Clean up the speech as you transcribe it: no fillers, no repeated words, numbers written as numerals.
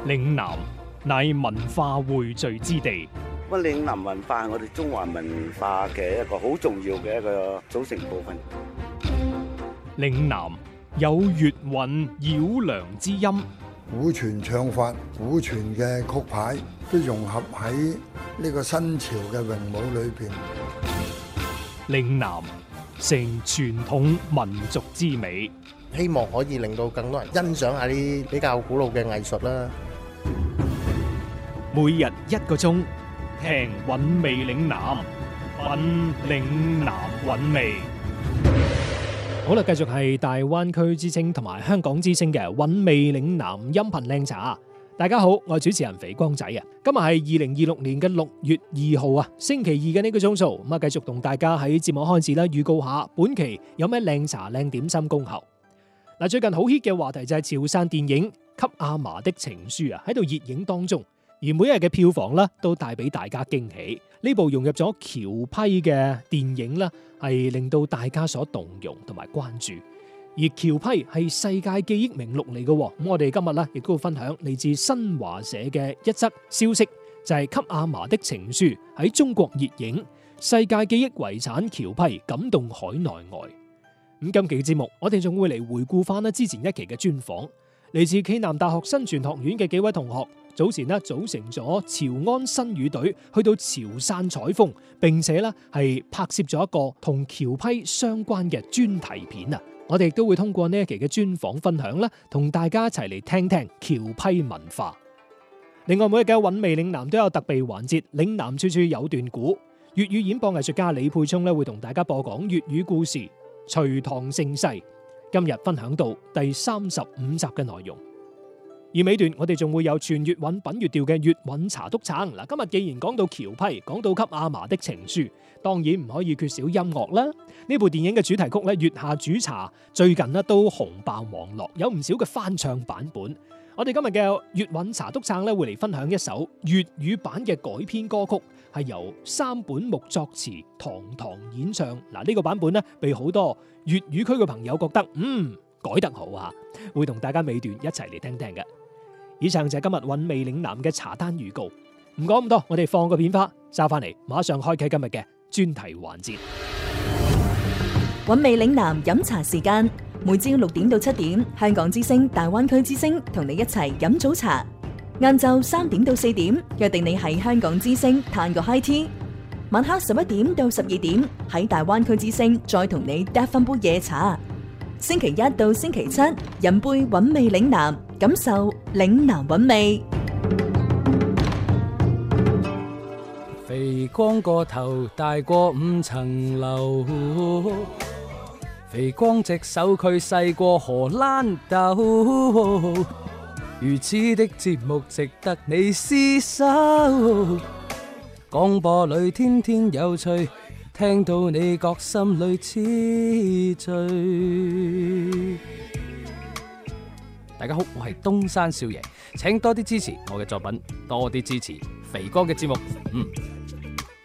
嶺南乃文化匯聚之地。 咁嶺南文化係我哋中華文化嘅一個好重要嘅一個組成部分。 嶺南有粵韻繞梁之音， 古傳唱法、古傳嘅曲牌都融合喺呢個新潮嘅詠舞裏邊。 嶺南成傳統民族之美， 希望可以令到更多人欣賞下啲比較古老嘅藝術啦。 每日1個鐘，聽韻味嶺南，品嶺南韻味。好啦，繼續係大灣區之聲同埋香港之聲嘅韻味嶺南音頻靚茶。大家好，我係主持人肥光仔啊。今日係2026年嘅6月2號啊，星期二嘅呢個鐘數，咁啊繼續同大家喺節目開始啦，預告下本期有咩靚茶靚點心恭候。嗱，最近好 hit 嘅話題就係潮汕電影《給阿嫲的情書》啊，喺度熱映當中。而每一日嘅票房咧，都帶俾大家驚喜。呢部融入咗僑批嘅電影咧，係令到大家所動容同埋關注。而僑批係世界記憶名錄嚟嘅，咁我哋今日咧亦都會分享嚟自新華社嘅一則消息，就係《給阿嫲的情書》喺中國熱映，世界記憶遺產僑批感動海內外。咁今期節目，我哋仲會嚟回顧翻之前一期嘅專訪，嚟自暨南大學新傳學院嘅幾位同學。早前咧組成咗潮安新語隊，去到潮汕採風，並且咧係拍攝咗一個同僑批相關嘅專題片啊！我哋亦都會通過呢一期嘅專訪分享啦，同大家一齊嚟聽聽僑批文化。另外，每日嘅韻味嶺南都有特備環節，嶺南處處有段古，粵語演播藝術家李沛聰咧會同大家播講粵語故事《隋唐盛世》。今日分享到第35集嘅內容。而尾段我哋仲會有全粵韻品粵調嘅粵韻茶督撐。嗱，今日既然講到僑批，講到給阿嫲的情書，當然唔可以缺少音樂啦。呢部電影嘅主題曲咧《月下煮茶》最近咧都紅爆網絡，有唔少嘅翻唱版本。我哋今日嘅粵韻茶督撐咧會嚟分享一首粵語版嘅改編歌曲，係由三本木作詞，唐唐演唱。嗱，呢個版本咧被好多粵語區嘅朋友覺得改得好啊，會同大家尾段一齊嚟聽聽嘅。以上就係今日韻味嶺南嘅茶單預告。唔講咁多，我哋放個片花，揸翻嚟，馬上開啟今日嘅專題環節。 韻味嶺南飲茶時間，每朝6點到7點，香港之聲、大灣區之聲同你一齊飲早茶。晏晝3點到4點，約定你喺香港之聲嘆個 high tea。晚黑11點到12點，喺大灣區之聲再同你嗒翻杯夜茶。星期一到星期七，飲杯韻味嶺南，感受嶺南韻味。 肥光個頭大過5層樓，肥光隻手佢細過荷蘭豆。如此的節目值得你廝守，廣播裏天天有趣，聽到你覺心裏痴醉。大家好，我係東山少爺，請多啲支持我嘅作品，多啲支持肥哥嘅節目。